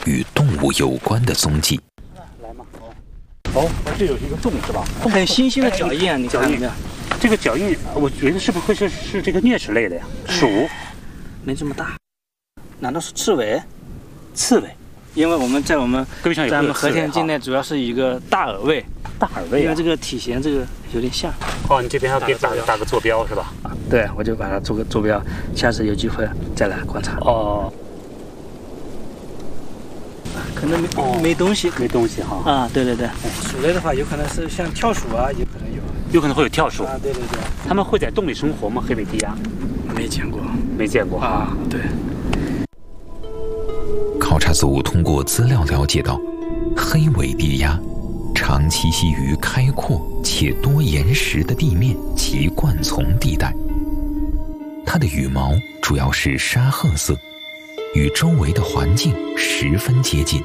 与动物有关的踪迹。 来嘛，哦，这有一个洞是吧？ 很新鲜的脚印啊，你看没有？ 这个脚印，我觉得是不是会是这个啮齿类的呀？鼠， 没这么大，难道是刺猬？ 刺猬。 因为我们在我们和田境内主要是一个大耳猬， 大耳猬， 因为这个体型这个有点像。 哦，你这边要给打个坐标是吧？ 对，我就把它做个坐标，下次有机会再来观察。 哦， 可能没东西， 没东西哈。 啊，对对对，鼠类的话，有可能是像跳鼠啊，有可能有， 有可能会有跳鼠啊，对对对。 它们会在洞里生活吗？黑尾地鸭？ 没见过， 没见过啊，对。 考察组通过资料了解到，黑尾地鸭常栖息于开阔且多岩石的地面及灌丛地带。它的羽毛主要是沙褐色，与周围的环境十分接近。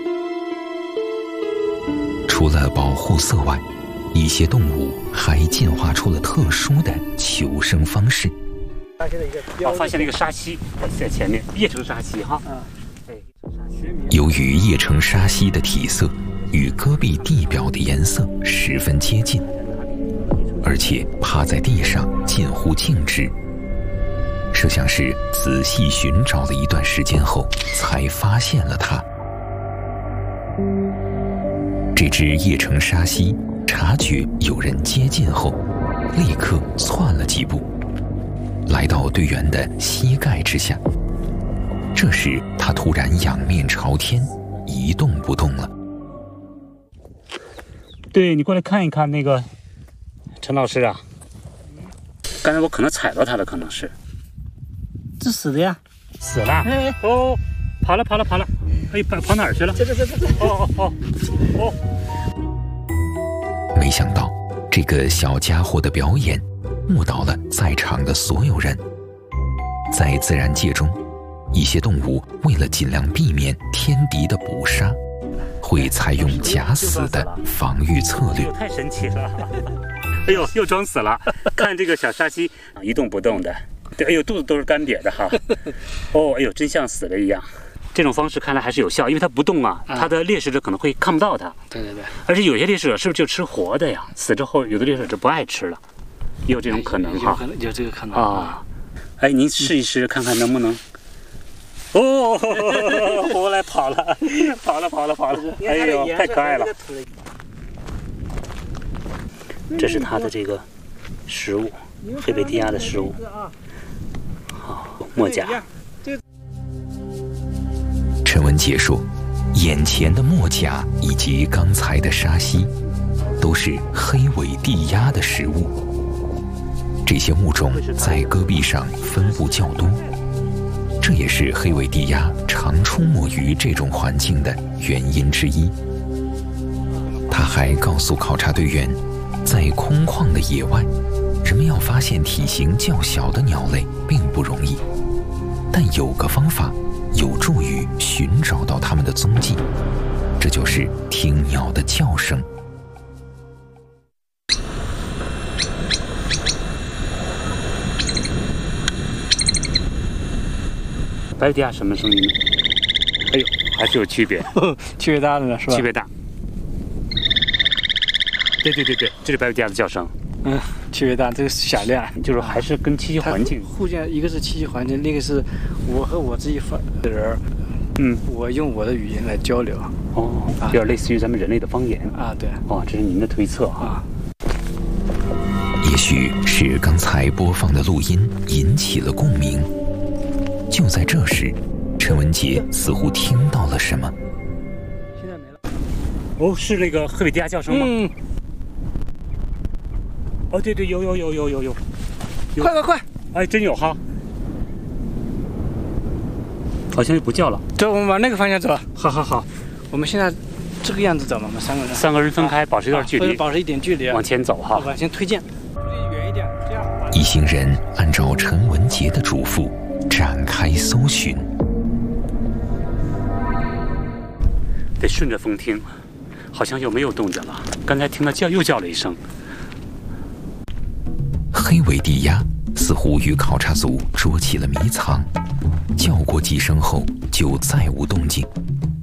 除了保护色外，一些动物还进化出了特殊的求生方式。 发现了一个沙溪在前面，叶城沙溪哈。 由于叶城沙溪的体色与戈壁地表的颜色十分接近，而且趴在地上近乎静止，摄像师仔细寻找了一段时间后，才发现了它。这只叶城沙溪察觉有人接近后，立刻窜了几步，来到队员的膝盖之下。 这时，他突然仰面朝天，一动不动了。 对，你过来看一看那个陈老师啊，刚才我可能踩到他了，可能是。 这死的呀？ 死了。哎哦，跑了。哎，跑哪儿去了？这。哦。 没想到这个小家伙的表演误导了在场的所有人。在自然界中。 一些动物为了尽量避免天敌的捕杀，会采用假死的防御策略。 太神奇了！哎呦，又装死了！看这个小沙溪一动不动的，对，哎呦，肚子都是干瘪的哈。哦，哎呦，真像死了一样。这种方式看来还是有效，因为它不动啊，它的猎食者可能会看不到它。 对。 而且有些猎食者是不是就吃活的呀？死之后，有的猎食者就不爱吃了，也有这种可能哈。 有这个可能啊。哎，您试一试看看能不能。 哦，活来跑了！哎呦，太可爱了！这是它的这个食物，黑尾地鸭的食物。好，墨甲。 陈文杰说，眼前的墨甲以及刚才的沙溪，都是黑尾地鸭的食物。这些物种在戈壁上分布较多。 这也是黑尾地鸭常出没于这种环境的原因之一。他还告诉考察队员，在空旷的野外，人们要发现体型较小的鸟类并不容易，但有个方法有助于寻找到它们的踪迹，这就是听鸟的叫声。 白尾地鸭什么声音呢？哎呦，还是有区别， 区别大了呢，是吧？ 区别大。对，这是白尾地鸭的叫声。 区别大，这个响亮， 就是还是跟栖息环境互相，一个是栖息环境，另一个是我和我自己的人，我用我的语言来交流。 哦，有点类似于咱们人类的方言啊，对。 哦，这是您的推测啊。 也许是刚才播放的录音引起了共鸣。 就在这时，陈文杰似乎听到了什么。 现在没了。 哦，是那个黑尾地鸭叫声吗？哦，对，有。 快！ 哎，真有哈。好像就不叫了。 走，我们往那个方向走。 好。 我们现在这个样子走嘛，我们三个人分开，保持一段距离， 保持一点距离， 往前走哈。 往前推进，离远一点，这样。 一行人按照陈文杰的嘱咐。 展开搜寻， 得顺着风听，好像又没有动静了。刚才听到又叫了一声。 黑尾地鸭似乎与考察组捉起了迷藏，叫过几声后就再无动静。